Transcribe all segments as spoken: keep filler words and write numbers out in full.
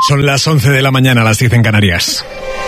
Son las once de la mañana, las diez en Canarias.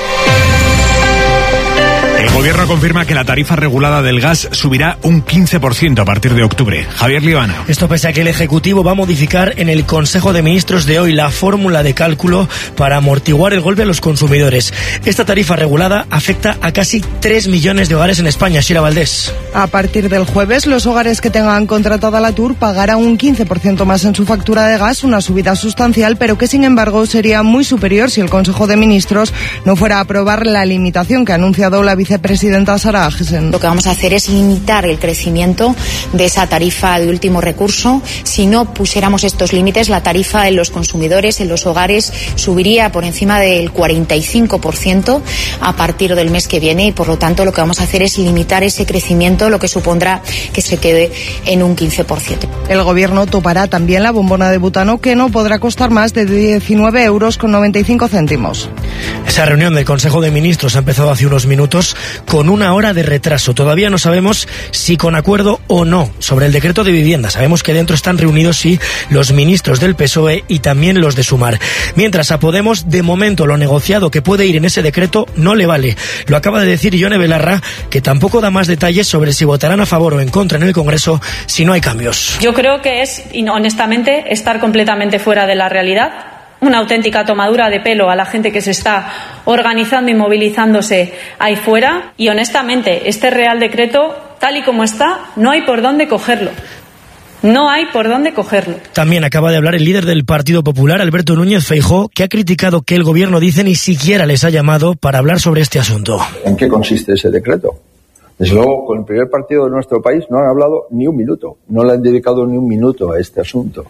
El gobierno confirma que la tarifa regulada del gas subirá un quince por ciento a partir de octubre. Javier Liobana. Esto pese a que el Ejecutivo va a modificar en el Consejo de Ministros de hoy la fórmula de cálculo para amortiguar el golpe a los consumidores. Esta tarifa regulada afecta a casi tres millones de hogares en España. Shira Valdés. A partir del jueves, los hogares que tengan contratada la Tour pagarán un quince por ciento más en su factura de gas, una subida sustancial, pero que sin embargo sería muy superior si el Consejo de Ministros no fuera a aprobar la limitación que ha anunciado la vicepresidenta Sara Agesen. Lo que vamos a hacer es limitar el crecimiento de esa tarifa de último recurso. Si no pusiéramos estos límites, la tarifa en los consumidores, en los hogares, subiría por encima del cuarenta y cinco por ciento a partir del mes que viene y, por lo tanto, lo que vamos a hacer es limitar ese crecimiento, lo que supondrá que se quede en un quince por ciento. El Gobierno topará también la bombona de butano, que no podrá costar más de diecinueve euros con noventa y cinco céntimos. Esa reunión del Consejo de Ministros ha empezado hace unos minutos con una hora de retraso. Todavía no sabemos si con acuerdo o no sobre el decreto de vivienda. Sabemos que dentro están reunidos sí los ministros del P S O E y también los de Sumar. Mientras a Podemos, de momento, lo negociado que puede ir en ese decreto no le vale. Lo acaba de decir Ione Belarra, que tampoco da más detalles sobre si votarán a favor o en contra en el Congreso si no hay cambios. Yo creo que es, honestamente, estar completamente fuera de la realidad. Una auténtica tomadura de pelo a la gente que se está organizando y movilizándose ahí fuera. Y honestamente, este Real Decreto, tal y como está, no hay por dónde cogerlo. No hay por dónde cogerlo. También acaba de hablar el líder del Partido Popular, Alberto Núñez Feijóo, que ha criticado que el Gobierno, dice, ni siquiera les ha llamado para hablar sobre este asunto. ¿En qué consiste ese decreto? Desde luego, con el primer partido de nuestro país no han hablado ni un minuto. No le han dedicado ni un minuto a este asunto.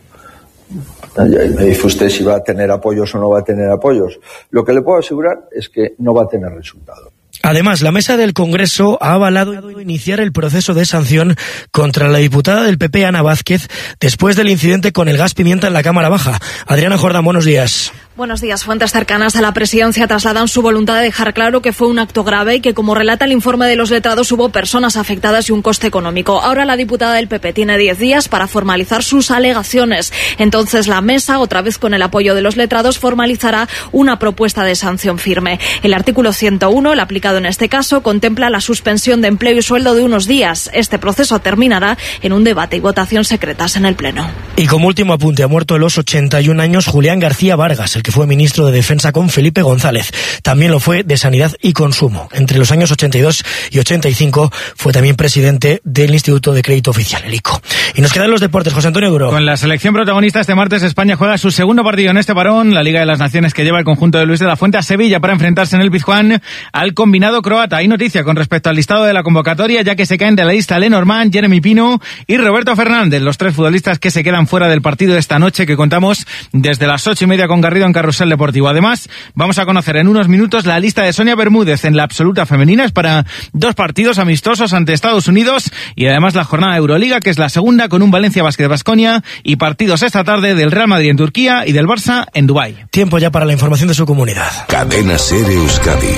Me dice usted si va a tener apoyos o no va a tener apoyos. Lo que le puedo asegurar es que no va a tener resultado. Además, la mesa del Congreso ha avalado iniciar el proceso de sanción contra la diputada del P P, Ana Vázquez, después del incidente con el gas pimienta en la Cámara Baja. Adriana Jordán, buenos días. Buenos días. Fuentes cercanas a la presidencia trasladan su voluntad de dejar claro que fue un acto grave y que, como relata el informe de los letrados, hubo personas afectadas y un coste económico. Ahora la diputada del P P tiene diez días para formalizar sus alegaciones. Entonces la mesa, otra vez con el apoyo de los letrados, formalizará una propuesta de sanción firme. El artículo ciento uno, el aplicado en este caso, contempla la suspensión de empleo y sueldo de unos días. Este proceso terminará en un debate y votación secretas en el Pleno. Y como último apunte, ha muerto a los ochenta y un años Julián García Vargas, el que fue ministro de Defensa con Felipe González. También lo fue de Sanidad y Consumo. Entre los años ochenta y dos y ochenta y cinco fue también presidente del Instituto de Crédito Oficial, el I C O. Y nos quedan los deportes. José Antonio Duro. Con la selección protagonista este martes, España juega su segundo partido en este parón, la Liga de las Naciones, que lleva el conjunto de Luis de la Fuente a Sevilla para enfrentarse en el Pizjuán al combinado croata. Hay noticia con respecto al listado de la convocatoria, ya que se caen de la lista Lenormand, Jeremy Pino y Roberto Fernández, los tres futbolistas que se quedan fuera del partido de esta noche, que contamos desde las ocho y media con Garrido en Carrusel Deportivo. Además, vamos a conocer en unos minutos la lista de Sonia Bermúdez en la absoluta femenina. Es para dos partidos amistosos ante Estados Unidos y además la jornada de Euroliga, que es la segunda, con un Valencia Basket de Baskonia y partidos esta tarde del Real Madrid en Turquía y del Barça en Dubái. Tiempo ya para la información de su comunidad. Cadena SER Euskadi.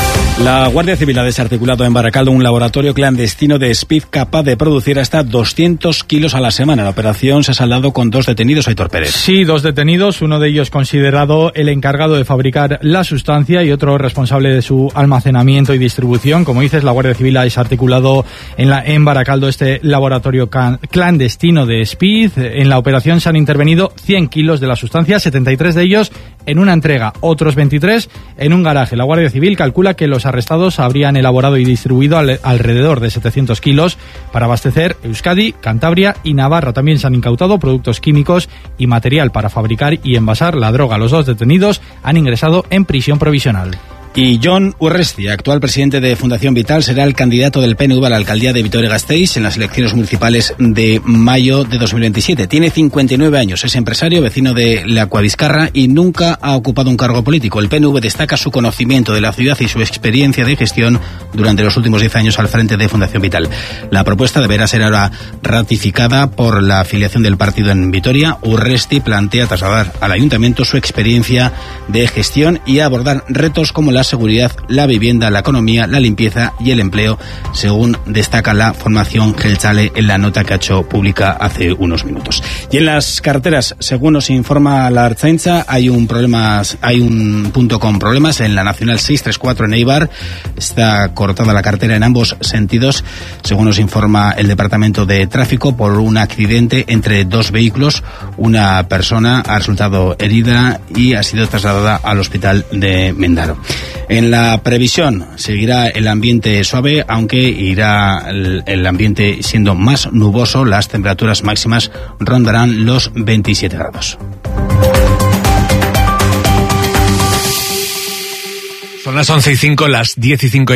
La Guardia Civil ha desarticulado en Baracaldo un laboratorio clandestino de speed capaz de producir hasta doscientos kilos a la semana. La operación se ha saldado con dos detenidos, Aitor Pérez. Sí, dos detenidos, uno de ellos considerado el encargado de fabricar la sustancia y otro responsable de su almacenamiento y distribución. Como dices, la Guardia Civil ha desarticulado en, la, en Baracaldo este laboratorio can, clandestino de speed. En la operación se han intervenido cien kilos de la sustancia, setenta y tres de ellos en una entrega, otros veintitrés en un garaje. La Guardia Civil calcula que los arrestados habrían elaborado y distribuido al, alrededor de setecientos kilos para abastecer Euskadi, Cantabria y Navarra. También se han incautado productos químicos y material para fabricar y envasar la droga. Los dos detenidos han ingresado en prisión provisional. Y Jon Urresti, actual presidente de Fundación Vital, será el candidato del P N V a la alcaldía de Vitoria-Gasteiz en las elecciones municipales de mayo de dos mil veintisiete. Tiene cincuenta y nueve años, es empresario, vecino de la Cuadiscarra y nunca ha ocupado un cargo político. El P N V destaca su conocimiento de la ciudad y su experiencia de gestión durante los últimos diez años al frente de Fundación Vital. La propuesta deberá ser ahora ratificada por la afiliación del partido en Vitoria. Urresti plantea trasladar al ayuntamiento su experiencia de gestión y abordar retos como las seguridad, la vivienda, la economía, la limpieza y el empleo, según destaca la formación Geltzale en la nota que ha hecho pública hace unos minutos. Y en las carreteras, según nos informa la Ertzaintza, hay un problema, hay un punto con problemas en la Nacional seiscientos treinta y cuatro en Eibar. Está cortada la carretera en ambos sentidos, según nos informa el Departamento de Tráfico, por un accidente entre dos vehículos. Una persona ha resultado herida y ha sido trasladada al hospital de Mendaro. En la previsión seguirá el ambiente suave, aunque irá el, el ambiente siendo más nuboso. Las temperaturas máximas rondarán los veintisiete grados. Son las once y cinco, las diez y cinco.